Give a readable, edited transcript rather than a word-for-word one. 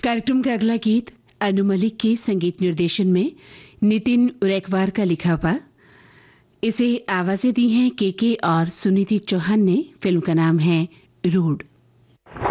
कार्यक्रम का अगला गीत अनु मलिक के संगीत निर्देशन में नितिन उरेकवार का लिखा हुआ। इसे आवाजें दी हैं केके और सुनीति चौहान ने। फिल्म का नाम है रूड।